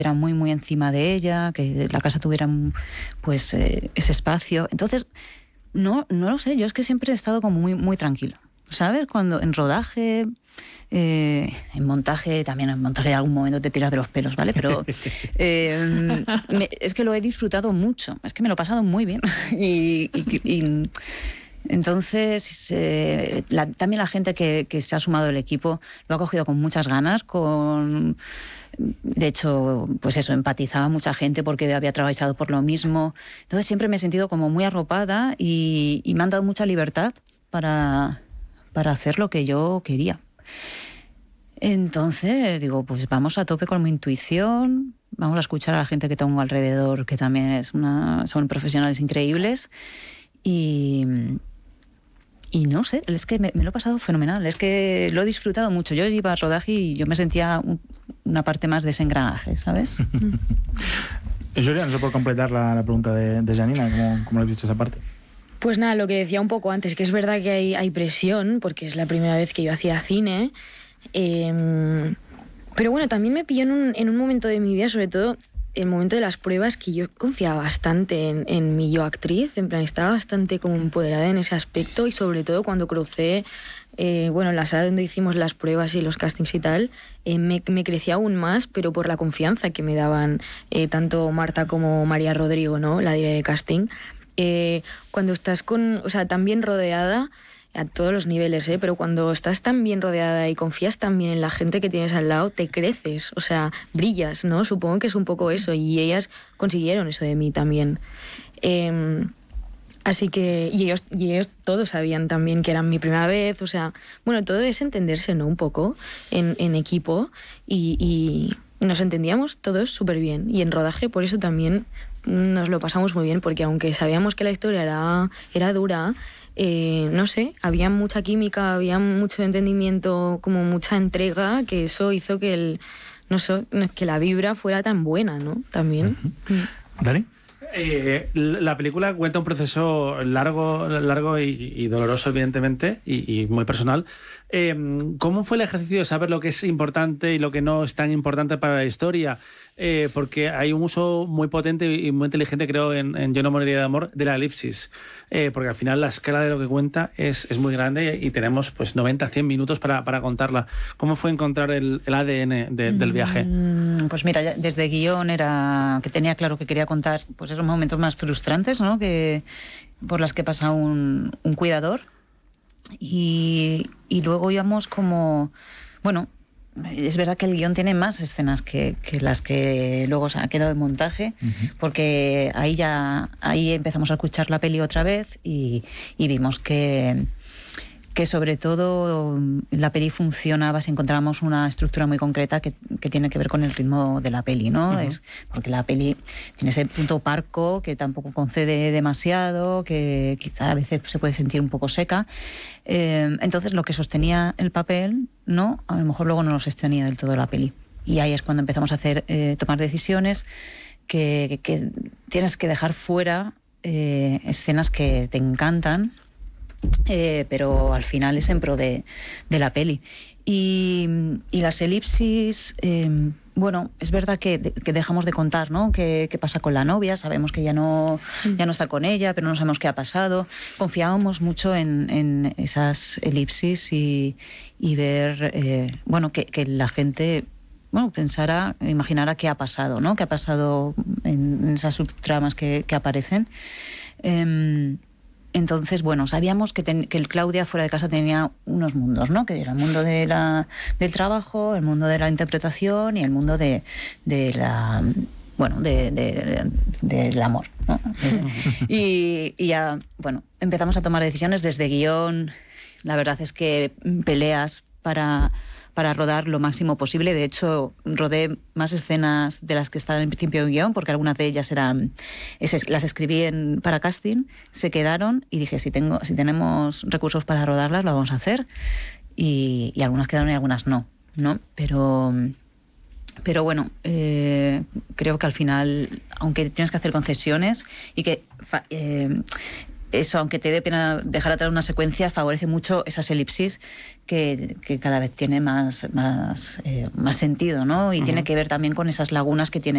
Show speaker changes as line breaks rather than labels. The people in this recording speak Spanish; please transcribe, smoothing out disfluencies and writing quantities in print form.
era muy, muy encima de ella, que la casa tuviera pues ese espacio. Entonces, no lo sé, yo es que siempre he estado como muy, muy tranquila, ¿sabes? Cuando en rodaje, en montaje, también en montaje de algún momento te tiras de los pelos, ¿vale? Pero es que lo he disfrutado mucho, es que me lo he pasado muy bien. y entonces, también la gente que se ha sumado al equipo lo ha cogido con muchas ganas, de hecho, pues eso, empatizaba mucha gente porque había trabajado por lo mismo. Entonces siempre me he sentido como muy arropada y me han dado mucha libertad para hacer lo que yo quería. Entonces digo, pues vamos a tope con mi intuición, vamos a escuchar a la gente que tengo alrededor, que también son profesionales increíbles. Y no sé, es que me lo he pasado fenomenal, es que lo he disfrutado mucho. Yo iba a rodaje y yo me sentía una parte más de ese engranaje, ¿sabes?
Julia, ¿no se puede completar la pregunta de Janina? ¿Cómo lo has visto esa parte?
Pues nada, lo que decía un poco antes, que es verdad que hay presión, porque es la primera vez que yo hacía cine, pero bueno, también me pilló en un momento de mi vida, sobre todo el momento de las pruebas, que yo confiaba bastante en mi yo actriz, en plan estaba bastante como empoderada en ese aspecto, y sobre todo cuando crucé en la sala donde hicimos las pruebas y los castings y tal, me crecía aún más, pero por la confianza que me daban tanto Marta como María Rodrigo, ¿no?, la directora de casting. Cuando estás tan bien rodeada a todos los niveles, pero cuando estás tan bien rodeada y confías tan bien en la gente que tienes al lado, te creces, brillas, ¿no? Supongo que es un poco eso, y ellas consiguieron eso de mí también. Así que, y ellos todos sabían también que era mi primera vez, todo es entenderse, ¿no? Un poco en equipo, y nos entendíamos todos súper bien, y en rodaje por eso también nos lo pasamos muy bien, porque aunque sabíamos que la historia era dura, no sé, había mucha química, había mucho entendimiento, como mucha entrega, que eso hizo que que la vibra fuera tan buena, ¿no? También.
¿Dani?
La película cuenta un proceso largo y doloroso, evidentemente, y muy personal. ¿Cómo fue el ejercicio de saber lo que es importante y lo que no es tan importante para la historia? Porque hay un uso muy potente y muy inteligente, creo, en Yo no moriría de amor, de la elipsis. Porque al final la escala de lo que cuenta es muy grande y tenemos pues 90-100 minutos para contarla. ¿Cómo fue encontrar el ADN del viaje?
Pues mira, desde guión que tenía claro que quería contar pues esos momentos más frustrantes, ¿no?, por las que pasa un cuidador. Y luego íbamos como... Bueno, es verdad que el guión tiene más escenas que las que luego se ha quedado en montaje, porque ahí empezamos a escuchar la peli otra vez y vimos que sobre todo la peli funcionaba si encontramos una estructura muy concreta que tiene que ver con el ritmo de la peli, ¿no? Porque la peli tiene ese punto parco que tampoco concede demasiado, que quizá a veces se puede sentir un poco seca. Entonces lo que sostenía el papel, ¿no?, a lo mejor luego no lo sostenía del todo la peli. Y ahí es cuando empezamos a tomar decisiones que tienes que dejar fuera escenas que te encantan, pero al final es en pro de la peli. Y las elipsis, bueno, es verdad que dejamos de contar, ¿no?, qué pasa con la novia. Sabemos que ya no está con ella, pero no sabemos qué ha pasado. Confiábamos mucho en esas elipsis y ver, que la gente imaginara qué ha pasado, ¿no?, qué ha pasado en esas subtramas que aparecen. Entonces, bueno, sabíamos que el Claudia fuera de casa tenía unos mundos, ¿no?, que era el mundo del trabajo, el mundo de la interpretación y el mundo del amor, ¿no? Y ya, bueno, empezamos a tomar decisiones desde guión. La verdad es que peleas para rodar lo máximo posible. De hecho, rodé más escenas de las que estaban en principio en guión, porque algunas de ellas las escribí para casting, se quedaron y dije, si tenemos recursos para rodarlas, lo vamos a hacer. Y algunas quedaron y algunas no. Pero bueno, creo que al final, aunque tienes que hacer concesiones y que... eso, aunque te dé pena dejar atrás una secuencia, favorece mucho esas elipsis que cada vez tiene más sentido, ¿no? Y tiene que ver también con esas lagunas que tiene